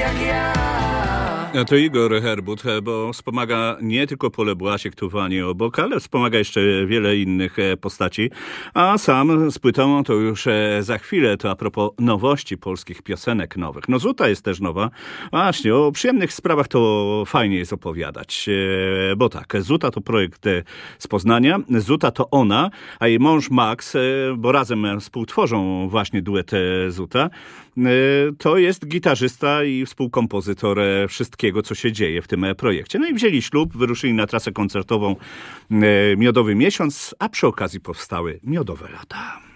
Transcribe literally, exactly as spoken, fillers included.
jak ja. To Igor Herbut, bo wspomaga nie tylko Pole Błasiek, tu w Ani obok, ale wspomaga jeszcze wiele innych postaci. A sam z płytą to już za chwilę, to a propos nowości polskich piosenek nowych. No Zuta jest też nowa. Właśnie, o przyjemnych sprawach to fajnie jest opowiadać. Bo tak, Zuta to projekt z Poznania, Zuta to ona, a jej mąż Max, bo razem współtworzą właśnie duet Zuta, to jest gitarzysta i współkompozytor wszystkiego, co się dzieje w tym projekcie. No i wzięli ślub, wyruszyli na trasę koncertową Miodowy Miesiąc, a przy okazji powstały Miodowe Lata.